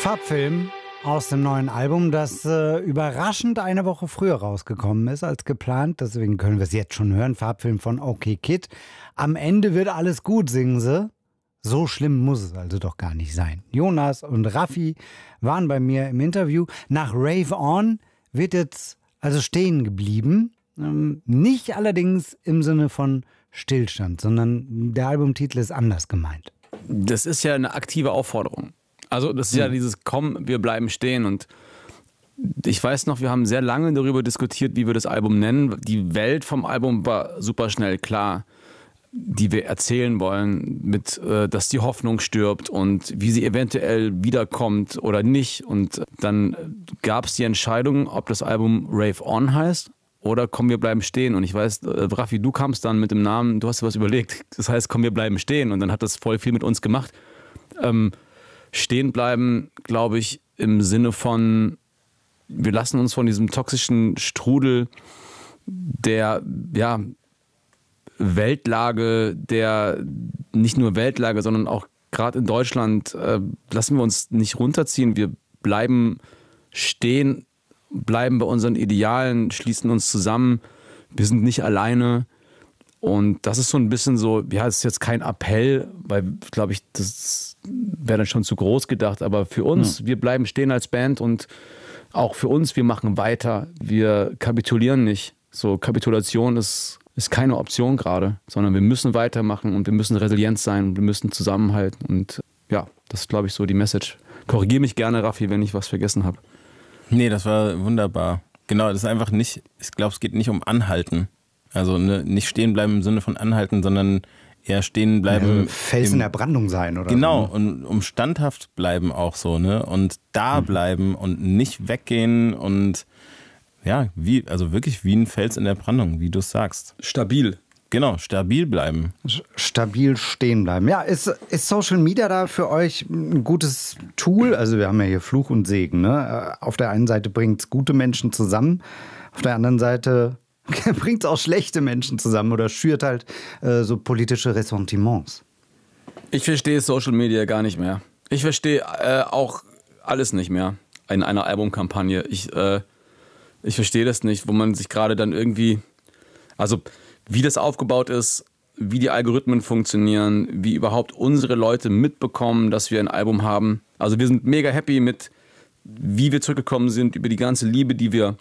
Farbfilm aus dem neuen Album, das überraschend eine Woche früher rausgekommen ist als geplant. Deswegen können wir es jetzt schon hören. Farbfilm von OK Kid. Am Ende wird alles gut, singen sie. So schlimm muss es also doch gar nicht sein. Jonas und Raffi waren bei mir im Interview. Nach Rave On wird jetzt also stehen geblieben. Nicht allerdings im Sinne von Stillstand, sondern der Albumtitel ist anders gemeint. Das ist ja eine aktive Aufforderung. Also das ist ja dieses Komm, wir bleiben stehen. Und ich weiß noch, wir haben sehr lange darüber diskutiert, wie wir das Album nennen. Die Welt vom Album war super schnell klar, die wir erzählen wollen, mit, dass die Hoffnung stirbt und wie sie eventuell wiederkommt oder nicht. Und dann gab es die Entscheidung, ob das Album Rave On heißt oder Komm, wir bleiben stehen. Und ich weiß, Raffi, du kamst dann mit dem Namen, du hast dir was überlegt. Das heißt, Komm, wir bleiben stehen. Und dann hat das voll viel mit uns gemacht. Stehen bleiben, glaube ich, im Sinne von, wir lassen uns von diesem toxischen Strudel der Weltlage, der nicht nur Weltlage, sondern auch gerade in Deutschland, lassen wir uns nicht runterziehen. Wir bleiben stehen, bleiben bei unseren Idealen, schließen uns zusammen. Wir sind nicht alleine. Und das ist so ein bisschen so, ja, es ist jetzt kein Appell, weil, glaube ich, das wäre dann schon zu groß gedacht. Aber für uns, wir bleiben stehen als Band und auch für uns, wir machen weiter. Wir kapitulieren nicht. So, Kapitulation ist keine Option gerade, sondern wir müssen weitermachen und wir müssen resilient sein und wir müssen zusammenhalten. Und ja, das ist, glaube ich, so die Message. Korrigiere mich gerne, Raffi, wenn ich was vergessen habe. Nee, das war wunderbar. Genau, das ist einfach nicht, ich glaube, es geht nicht um Anhalten. Also nicht stehen bleiben im Sinne von anhalten, sondern eher stehen bleiben. Fels in der Brandung sein, oder? Genau, und um standhaft bleiben auch so, ne? Und da bleiben und nicht weggehen und ja, wirklich wie ein Fels in der Brandung, wie du es sagst. Stabil. Genau, stabil bleiben. Stabil stehen bleiben. Ja, ist Social Media da für euch ein gutes Tool? Also wir haben ja hier Fluch und Segen, ne? Auf der einen Seite bringt es gute Menschen zusammen, auf der anderen Seite bringt es auch schlechte Menschen zusammen oder schürt halt so politische Ressentiments. Ich verstehe Social Media gar nicht mehr. Ich verstehe auch alles nicht mehr in einer Albumkampagne. Ich verstehe das nicht, wo man sich gerade dann irgendwie, also wie das aufgebaut ist, wie die Algorithmen funktionieren, wie überhaupt unsere Leute mitbekommen, dass wir ein Album haben. Also wir sind mega happy mit, wie wir zurückgekommen sind, über die ganze Liebe, die wir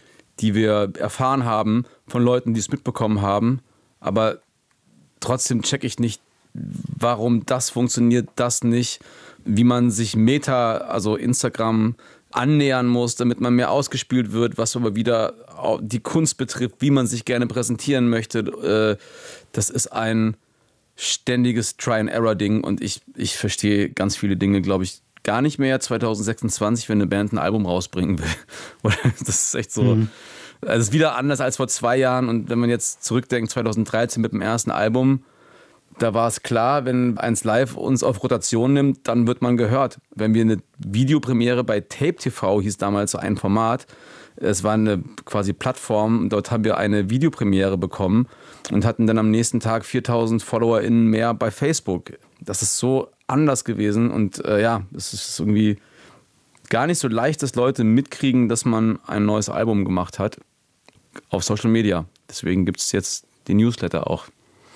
erfahren haben von Leuten, die es mitbekommen haben. Aber trotzdem check ich nicht, warum das funktioniert, das nicht. Wie man sich also Instagram, annähern muss, damit man mehr ausgespielt wird, was aber wieder die Kunst betrifft, wie man sich gerne präsentieren möchte. Das ist ein ständiges Try-and-Error-Ding und ich verstehe ganz viele Dinge, glaube ich, gar nicht mehr 2026, wenn eine Band ein Album rausbringen will. Das ist echt so. Also es ist wieder anders als vor 2 Jahren. Und wenn man jetzt zurückdenkt, 2013 mit dem ersten Album, da war es klar, wenn 1Live uns auf Rotation nimmt, dann wird man gehört. Wenn wir eine Videopremiere bei Tape TV, hieß damals so ein Format, es war eine quasi Plattform, dort haben wir eine Videopremiere bekommen und hatten dann am nächsten Tag 4.000 FollowerInnen mehr bei Facebook. Das ist so anders gewesen und es ist irgendwie gar nicht so leicht, dass Leute mitkriegen, dass man ein neues Album gemacht hat auf Social Media. Deswegen gibt es jetzt die Newsletter auch.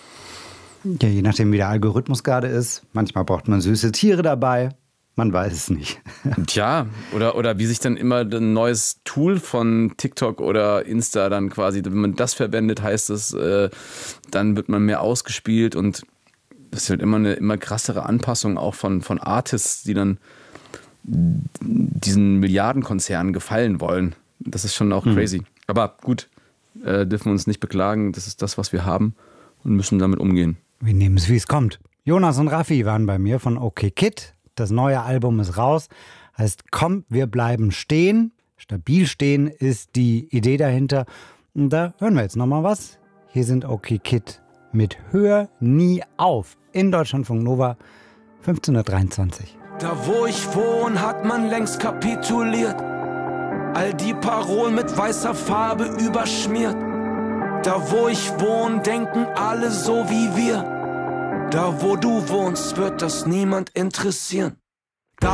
Ja, je nachdem, wie der Algorithmus gerade ist. Manchmal braucht man süße Tiere dabei. Man weiß es nicht. Tja, oder wie sich dann immer ein neues Tool von TikTok oder Insta dann quasi, wenn man das verwendet, heißt es, dann wird man mehr ausgespielt und das wird immer eine immer krassere Anpassung auch von Artists, die dann diesen Milliardenkonzernen gefallen wollen. Das ist schon auch crazy. Aber gut, dürfen wir uns nicht beklagen. Das ist das, was wir haben und müssen damit umgehen. Wir nehmen es, wie es kommt. Jonas und Raffi waren bei mir von OK Kid. Das neue Album ist raus. Heißt, komm, wir bleiben stehen. Stabil stehen ist die Idee dahinter. Und da hören wir jetzt nochmal was. Hier sind OK Kid mit Hör nie auf. In Deutschlandfunk Nova 1523. Da wo ich wohne, hat man längst kapituliert. All die Parolen mit weißer Farbe überschmiert. Da wo ich wohne, denken alle so wie wir. Da wo du wohnst, wird das niemand interessieren.